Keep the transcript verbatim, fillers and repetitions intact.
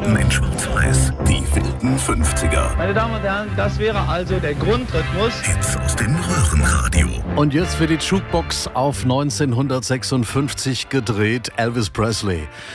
Geschichten in Schwarz-Weiß. Die wilden fünfziger. Meine Damen und Herren, das wäre also der Grundrhythmus. Hits aus dem Röhrenradio. Und jetzt für die Jukebox auf neunzehnhundertsechsundfünfzig gedreht, Elvis Presley.